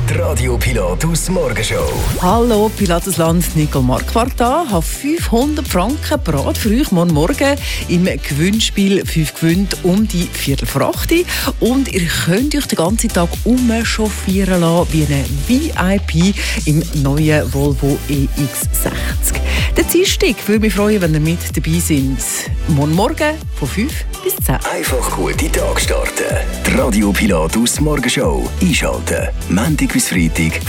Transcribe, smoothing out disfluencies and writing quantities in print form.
Die Radio Pilatus Morgenshow. Hallo Pilatusland, Nicole Marquardt da. Ich habe 500 Franken parat für euch morgen im Gewinnspiel 5 gewinnt um die 7:45. Und ihr könnt euch den ganzen Tag umchauffieren lassen wie ein VIP im neuen Volvo EX60. Der Dienstag würde mich freuen, wenn ihr mit dabei seid. Morgen von 5 bis 10. Einfach gute Tag starten. Die Radio Pilatus Morgenshow. Einschalten. Montag bis Freitag